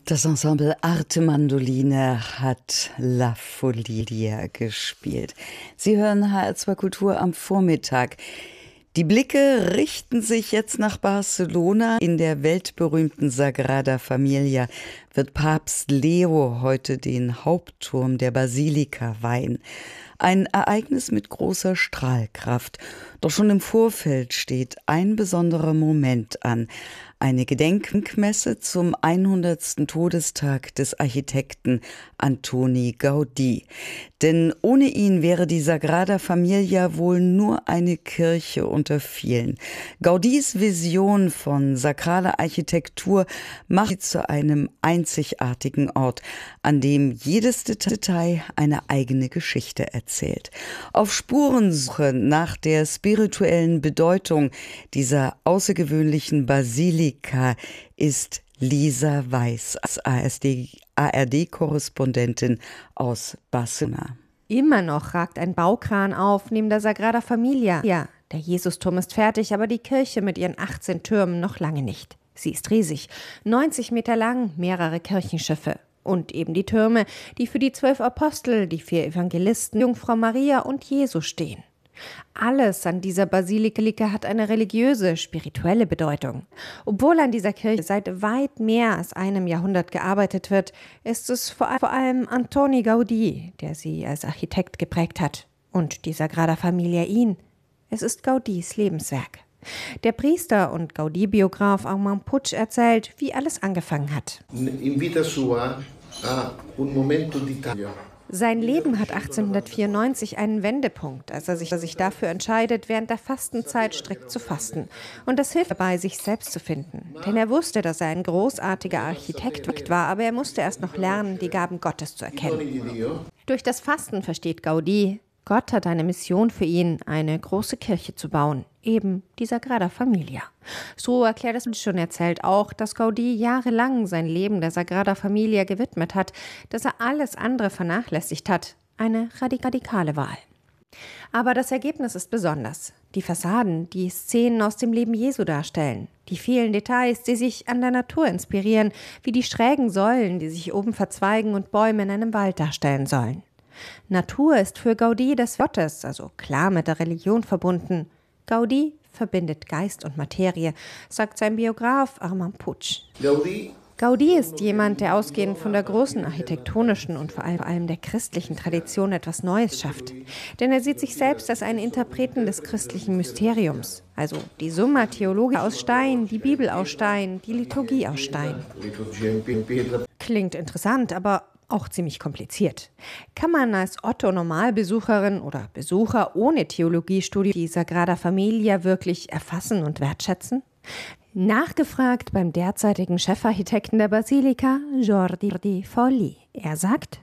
Das Ensemble Arte Mandoline hat La Folia gespielt. Sie hören HR2 Kultur am Vormittag. Die Blicke richten sich jetzt nach Barcelona. In der weltberühmten Sagrada Familia wird Papst Leo heute den Hauptturm der Basilika weihen. Ein Ereignis mit großer Strahlkraft. Doch schon im Vorfeld steht ein besonderer Moment an. Eine Gedenkmesse zum 100. Todestag des Architekten Antoni Gaudí. Denn ohne ihn wäre die Sagrada Familia wohl nur eine Kirche unter vielen. Gaudís Vision von sakraler Architektur macht sie zu einem einzigartigen Ort, an dem jedes Detail eine eigene Geschichte erzählt. Auf Spurensuche nach der spirituellen Bedeutung dieser außergewöhnlichen Basilika ist Lisa Weiß, als ARD-Korrespondentin aus Barcelona. Immer noch ragt ein Baukran auf neben der Sagrada Familia. Ja, der Jesusturm ist fertig, aber die Kirche mit ihren 18 Türmen noch lange nicht. Sie ist riesig, 90 Meter lang, mehrere Kirchenschiffe. Und eben die Türme, die für die 12 Apostel, die 4 Evangelisten, Jungfrau Maria und Jesus stehen. Alles an dieser Basilika hat eine religiöse, spirituelle Bedeutung. Obwohl an dieser Kirche seit weit mehr als einem Jahrhundert gearbeitet wird, ist es vor allem Antoni Gaudí, der sie als Architekt geprägt hat. Und die Sagrada Familia ihn. Es ist Gaudís Lebenswerk. Der Priester und Gaudí-Biograf Armand Puig erzählt, wie alles angefangen hat. Sein Leben hat 1894 einen Wendepunkt, als er sich dafür entscheidet, während der Fastenzeit strikt zu fasten. Und das hilft dabei, sich selbst zu finden. Denn er wusste, dass er ein großartiger Architekt war, aber er musste erst noch lernen, die Gaben Gottes zu erkennen. Durch das Fasten versteht Gaudí, Gott hat eine Mission für ihn, eine große Kirche zu bauen, eben die Sagrada Familia. So erklärt es schon, erzählt auch, dass Gaudí jahrelang sein Leben der Sagrada Familia gewidmet hat, dass er alles andere vernachlässigt hat. Eine radikale Wahl. Aber das Ergebnis ist besonders. Die Fassaden, die Szenen aus dem Leben Jesu darstellen. Die vielen Details, die sich an der Natur inspirieren, wie die schrägen Säulen, die sich oben verzweigen und Bäume in einem Wald darstellen sollen. Natur ist für Gaudí das Gottes, also klar mit der Religion verbunden. Gaudí verbindet Geist und Materie, sagt sein Biograf Armand Puig. Gaudí ist jemand, der ausgehend von der großen architektonischen und vor allem der christlichen Tradition etwas Neues schafft. Denn er sieht sich selbst als einen Interpreten des christlichen Mysteriums. Also die Summa Theologia aus Stein, die Bibel aus Stein, die Liturgie aus Stein. Klingt interessant, aber auch ziemlich kompliziert. Kann man als Otto-Normalbesucherin oder Besucher ohne Theologiestudium die Sagrada Familia wirklich erfassen und wertschätzen? Nachgefragt beim derzeitigen Chefarchitekten der Basilika, Jordi Folli. Er sagt: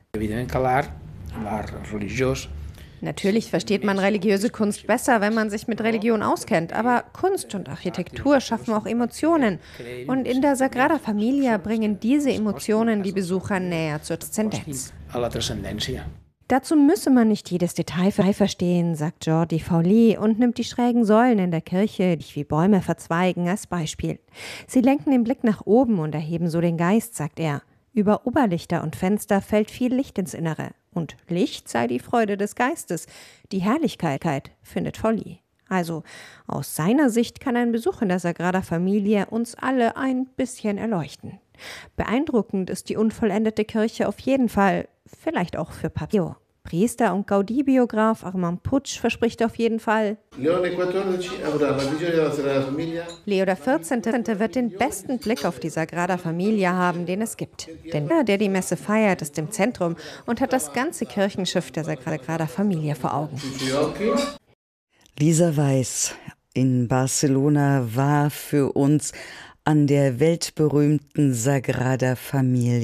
Natürlich versteht man religiöse Kunst besser, wenn man sich mit Religion auskennt, aber Kunst und Architektur schaffen auch Emotionen. Und in der Sagrada Familia bringen diese Emotionen die Besucher näher zur Transzendenz. Dazu müsse man nicht jedes Detail verstehen, sagt Jordi Folli und nimmt die schrägen Säulen in der Kirche, die wie Bäume verzweigen, als Beispiel. Sie lenken den Blick nach oben und erheben so den Geist, sagt er. Über Oberlichter und Fenster fällt viel Licht ins Innere. Und Licht sei die Freude des Geistes. Die Herrlichkeit, findet Folli. Also aus seiner Sicht kann ein Besuch in der Sagrada Familia uns alle ein bisschen erleuchten. Beeindruckend ist die unvollendete Kirche auf jeden Fall, vielleicht auch für Papio. Priester und Gaudí-Biograf Armand Puig verspricht auf jeden Fall: Leo XIV. Wird den besten Blick auf die Sagrada Familia haben, den es gibt. Denn der die Messe feiert, ist im Zentrum und hat das ganze Kirchenschiff der Sagrada Familia vor Augen. Lisa Weiß in Barcelona war für uns an der weltberühmten Sagrada Familia.